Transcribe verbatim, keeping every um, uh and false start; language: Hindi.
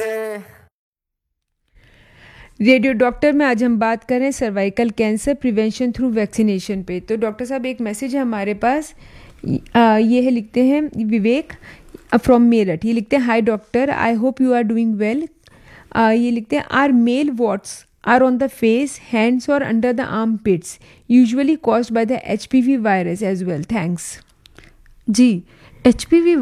रेडियो डॉक्टर में आज हम बात करें cervical cancer prevention through vaccination पे। तो डॉक्टर साहब एक मैसेज है हमारे पास, आ, ये है, लिखते हैं विवेक फ्रॉम मेरठ। ये लिखते हैं, हाय doctor, I hope you are doing well. ये लिखते हैं, are mail watts are on the face, hands और under the arm पिट्स, usually caused by the H P V virus as well, thanks. Ji, H P V